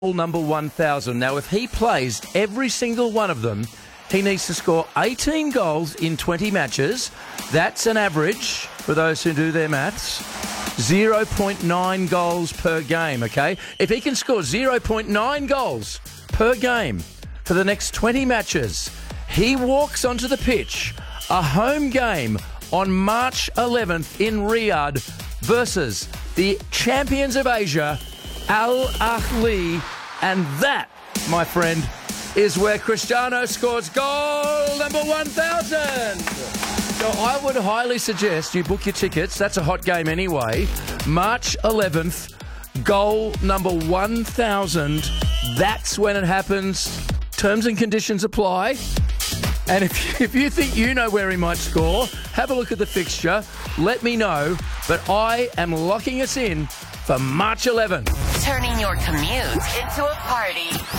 number 1,000. Now, if he plays every single one of them, he needs to score 18 goals in 20 matches. That's an average, for those who do their maths, 0.9 goals per game, okay? If he can score 0.9 goals per game for the next 20 matches, he walks onto the pitch, a home game on March 11th in Riyadh versus the champions of Asia, Al Ahly, and that, my friend, is where Cristiano scores goal number 1,000. So I would highly suggest you book your tickets. That's a hot game anyway. March 11th, goal number 1,000. That's when it happens. Terms and conditions apply. And if you think you know where he might score, have a look at the fixture. Let me know. But I am locking us in for March 11th. Turning your commute into a party.